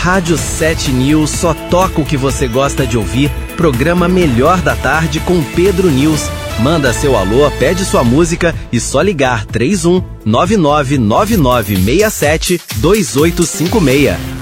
Rádio 7 News só toca o que você gosta de ouvir. Programa Melhor da Tarde com Pedro News. Manda seu alô, pede sua música e só ligar 31 999967 2856.